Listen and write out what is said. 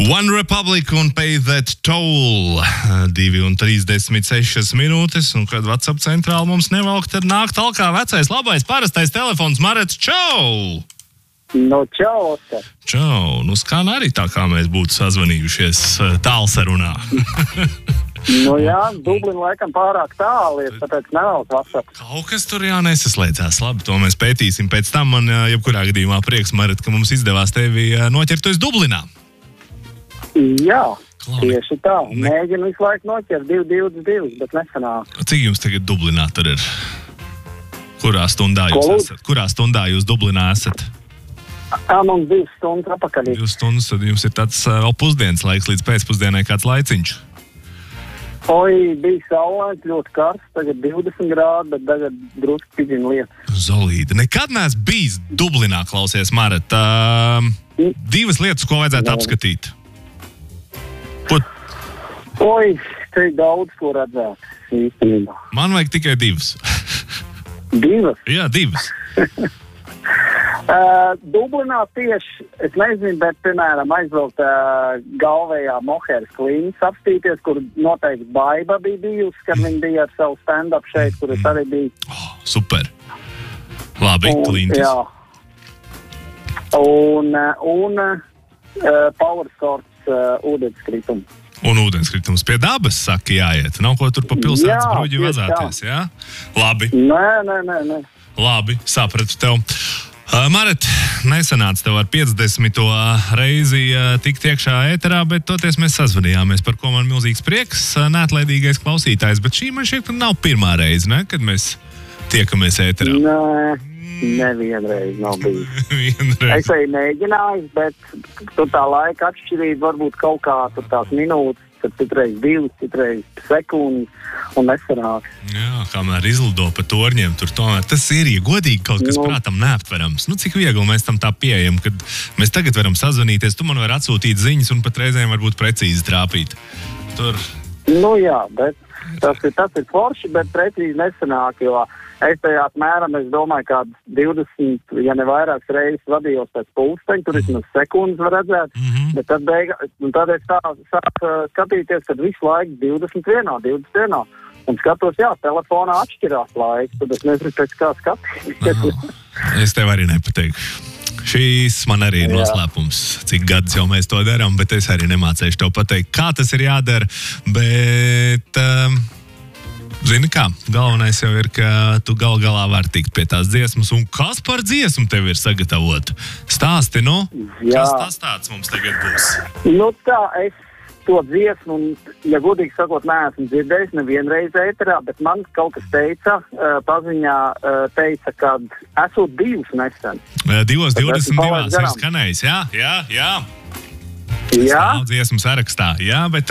One Republic un Pay That Toll. 2:36 minūtes, un kad WhatsApp centrāli mums nevalk, tad nāk talkā vecais, labais, parastais telefons Marets. Čau! Nu, čau, Oskar. Čau! Nu, skan arī tā, kā mēs būtu sazvanījušies tālsarunā. Nu jā, Dublina laikam pārāk tālu ir, tāpēc nevēlas WhatsApp. Kaut kas tur jānesaslēdzās. Labi, to mēs pētīsim pēc tam. Man jebkurā gadījumā prieks, Maret, ka mums izdevās tevi noķert. Tu esi Dublinā. Jā, tieši tā. Mēģinu visu laiku noķert 2:22, bet nesanāk. Cik jums tagad Dublinā tur ir? Kurā stundā jūs esat? Kurā stundā jūs Dublinā esat? Mums 2 stundas apakaļ. 2 stundas, tad jums ir tāds pusdienas laiks līdz pēcpusdienai kāds laiciņš. Oi, bija saulains, ļoti karsts, tagad 20 grādi, bet tagad drusku pidzina lietas. Zolīda. Nekad neesmu bijis Dublinā, klausies, Maret. 2 lietas, ko vajadzētu apskatīt. Oi, te ir daudz, ko redzēt īstenībā. Man vajag tikai 2. 2? Jā, 2. Dublinā tieši, es nezinu, bet, piemēram, aizbraukt galvējā Moheras klīnikas apstīties, kur noteikti Baiba bija bijusi, kad viņa bija ar savu stand-up šeit, kur es arī biju. Oh, super. Labi, klīnikas. Jā. Un Power Sports ūdenskritums. Un ūdenskritums pie dabas, saka, jāiet. Nav ko tur pa pilsētas bruģi vazāties, jā? Labi. Nē. Labi, sapratu tev. Maret, nesanāca tev ar 50. reizi tikt iekšā ēterā, bet toties mēs sazvanījāmies, par ko man milzīgs prieks, neatlaidīgais klausītājs, bet šī man šķiet, ka nav pirmā reize, ne, kad mēs tiekamies ēterā. Nevienreiz nav bijis. Es arī mēģināju, bet tur tā laika atšķirība varbūt kaut kā tur tās minūtes, tad citreiz 2, citreiz sekundes un nesanāk. Jā, kamēr izlido pa torņiem, tur tomēr tas ir, ja godīgi kaut kas prātam neaptverams. Nu, cik viegli mēs tam tā pieejam, kad mēs tagad varam sazvanīties, tu man var atsūtīt ziņas un pat reizēm varbūt precīzi trāpīt. Tur. Nu jā, bet tas ir forši, bet precīzi nesanāk, jo es tajā apmēram, es domāju, kā 20, ja ne vairākas reizes vadījos pēc pulksteņa, tur vismaz sekundes var redzēt, bet tad es sāku skatīties, kad visu laiku 21, un skatos, jā, telefonā atšķirās laiks, tad es nezinu, pēc kā skatīties. Es tev arī nepateikšu. Šīs man arī ir noslēpums, cik gadus jau mēs to darām, bet es arī nemācēšu tev pateikt, kā tas ir jādara, bet... Zini kā, galvenais jau ir, ka tu galā vari tikt pie tās dziesmas, un kas par dziesmu tev ir sagatavot? Stāsti, nu? Jā. Kas tas tāds mums tagad būs? Nu tā, es to dziesmu, ja godīgi sakot, neesmu dzirdējis nevienreiz ēterā, bet man kaut kas teica, paziņā teica, kad esot bijusi nesen. 2:22 ir skanējis, jā. Jā. Nav dziesmu sarakstā, jā, bet